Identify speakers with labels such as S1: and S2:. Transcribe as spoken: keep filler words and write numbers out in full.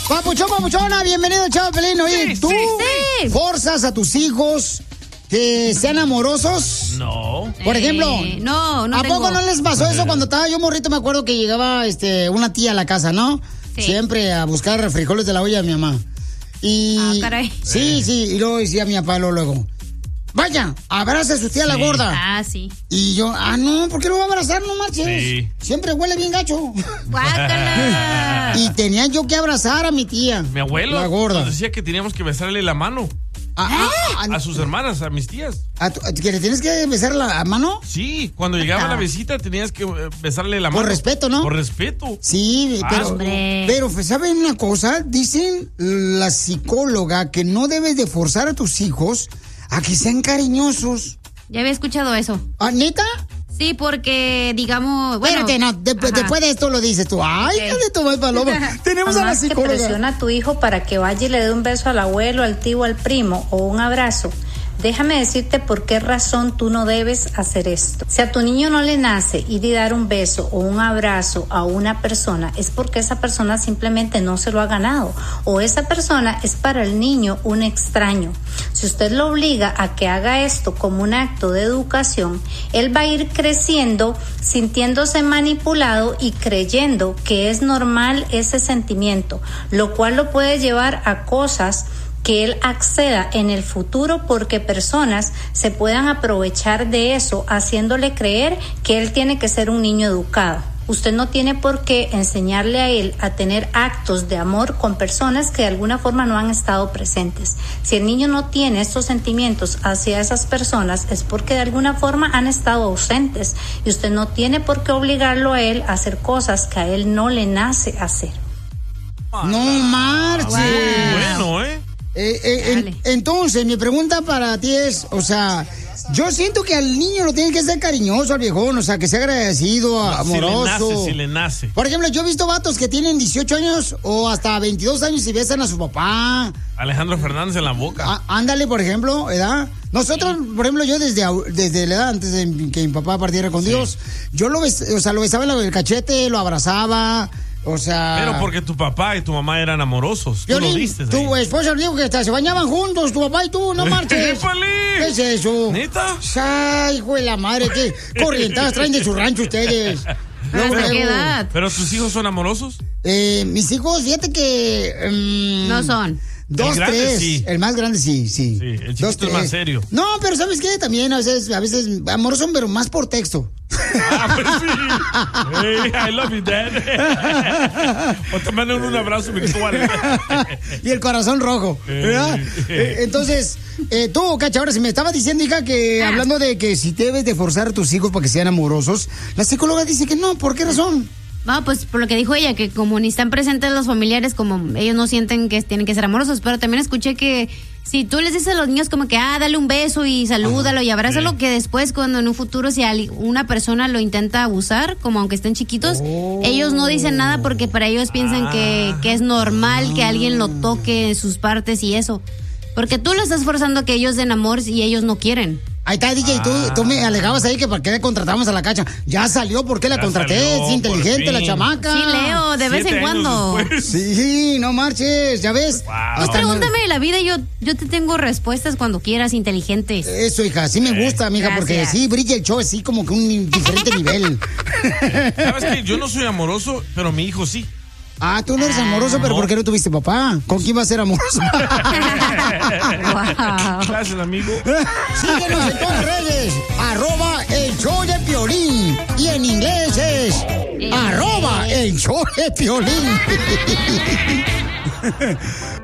S1: Papuchón, papuchona, bienvenido, chavo Pelín. Oye,
S2: Sí,
S1: ¿tú
S2: sí,
S3: sí.
S1: forzas a tus hijos que sean amorosos?
S2: No.
S1: Por ejemplo,
S3: Eh, no, no
S1: ¿a
S3: tengo.
S1: poco no les pasó eso cuando estaba yo morrito? Me acuerdo que llegaba este una tía a la casa, ¿no?
S3: Sí.
S1: Siempre a buscar frijoles de la olla de mi mamá. Y...
S3: Ah, caray.
S1: Sí, sí, y luego decía mi papá luego, luego, vaya, abraza a su tía la
S2: Sí.
S1: gorda.
S3: Ah, sí.
S1: Y yo, ah, no, ¿por qué lo va a abrazar? No marches.
S2: Sí.
S1: Siempre huele bien gacho.
S3: Guácala.
S1: Y tenía yo que abrazar a mi tía.
S2: Mi abuelo
S1: La gorda.
S2: nos decía que teníamos que besarle la mano
S1: Ah, ah,
S2: a sus hermanas, a mis tías.
S1: a tu- ¿Que le tienes que besar la mano?
S2: Sí, cuando llegaba la visita tenías que eh, besarle la mano.
S1: Por respeto, ¿no?
S2: Por respeto.
S1: Sí,
S2: Ah,
S1: pero,
S3: hombre.
S1: pero pues, ¿saben una cosa? Dicen la psicóloga que no debes de forzar a tus hijos a que sean cariñosos.
S3: Ya había escuchado eso.
S1: ¿Ah, neta?
S3: Sí, porque, digamos, bueno.
S1: Espérate, no, de-
S3: ajá.
S1: después de esto lo dices tú. Ay,
S3: Ok.
S1: hija de tu madre paloma. Tenemos a la
S4: Mamás que
S1: psicóloga.
S4: presiona a tu hijo para que vaya y le dé un beso al abuelo, al tío, al primo o un abrazo. Déjame decirte por qué razón tú no debes hacer esto. Si a tu niño no le nace ir y dar un beso o un abrazo a una persona, es porque esa persona simplemente no se lo ha ganado, o esa persona es para el niño un extraño. Si usted lo obliga a que haga esto como un acto de educación, él va a ir creciendo sintiéndose manipulado y creyendo que es normal ese sentimiento, lo cual lo puede llevar a cosas que él acceda en el futuro porque personas se puedan aprovechar de eso haciéndole creer que él tiene que ser un niño educado. Usted no tiene por qué enseñarle a él a tener actos de amor con personas que de alguna forma no han estado presentes. Si el niño no tiene estos sentimientos hacia esas personas es porque de alguna forma han estado ausentes y usted no tiene por qué obligarlo a él a hacer cosas que a él no le nace hacer.
S1: No marches.
S2: Bueno, ¿eh?
S1: Eh, eh, en-
S3: Dale.
S1: entonces, mi pregunta para ti es, o sea, yo siento que al niño lo tiene que ser cariñoso, al viejón, o sea, que sea agradecido, amoroso.
S2: Si le nace, si le nace.
S1: Por ejemplo, yo he visto vatos que tienen dieciocho años o hasta veintidós años y besan a su papá.
S2: Alejandro Fernández en la boca.
S1: Á- ándale, por ejemplo, ¿verdad? Nosotros, por ejemplo, yo desde, au- desde la edad antes de que mi papá partiera con
S2: Sí.
S1: Dios, yo lo, bes- o sea, lo besaba en el cachete, lo abrazaba, o sea...
S2: Pero porque tu papá y tu mamá eran amorosos. Tú
S1: Piolín,
S2: lo viste.
S1: tu esposa dijo que hasta se bañaban juntos, tu papá y tú, no marches.
S2: ¡Épale!
S1: ¿Qué es eso?
S2: ¿Neta?
S1: Ay, hijo de la madre, qué corrientadas traen de su rancho ustedes. Luego,
S3: ¿Hasta qué
S1: luego.
S3: edad?
S2: ¿Pero tus hijos son amorosos?
S1: Eh, mis hijos, fíjate que... mm,
S3: No son.
S1: Dos,
S2: El grande
S1: tres.
S2: sí.
S1: El más grande sí, sí.
S2: Sí, el chiquito
S1: Dos,
S2: es
S1: tres.
S2: más serio.
S1: No, pero ¿sabes qué? También a veces, a veces amorosos, pero más por texto.
S2: Ah, pues sí. Hey, I love you, Dad. O te mandan un abrazo virtual.
S1: Y el corazón rojo, ¿verdad? Eh, Entonces, eh, tú, Cacha, ahora si me estabas diciendo, hija, que
S3: Ah.
S1: hablando de que si debes de forzar a tus hijos para que sean amorosos, la psicóloga dice que no, ¿por qué razón?
S3: No, pues por lo que dijo ella, que como ni están presentes los familiares, como ellos no sienten que tienen que ser amorosos, pero también escuché que si tú les dices a los niños como que, ah, dale un beso y salúdalo y abrázalo,
S2: Sí.
S3: que después cuando en un futuro si ali- una persona lo intenta abusar, como aunque estén chiquitos, ellos no dicen nada porque para ellos piensan que, que es normal que alguien lo toque en sus partes y eso. Porque tú lo estás forzando a que ellos den amor y ellos no quieren.
S1: Ahí está, D J, tú, tú me alegabas ahí que para qué le contratamos a la Cacha. Ya salió, ¿por qué la
S2: Ya
S1: contraté?
S2: salió,
S1: Es
S2: por
S1: inteligente la
S2: fin.
S1: chamaca.
S3: Sí, Leo, de vez
S2: Siete
S3: en
S2: años
S3: cuando.
S2: después.
S1: Sí, no marches, ya ves.
S2: Wow.
S3: Pues
S1: Hasta no-
S3: pregúntame de la vida, yo, yo te tengo respuestas cuando quieras, inteligentes.
S1: Eso, hija, sí me gusta, mija, porque
S3: Gracias.
S1: sí brilla el show así como que un diferente nivel.
S2: ¿Sabes qué? Yo no soy amoroso, pero mi hijo sí.
S1: Ah, tú no eres amoroso, pero
S2: No.
S1: ¿por qué no tuviste papá? ¿Con quién va a ser amoroso?
S3: Wow.
S2: Gracias, amigo.
S1: Síguenos en todas las redes. Arroba el show de Piolín. Y en inglés es arroba el show de Piolín.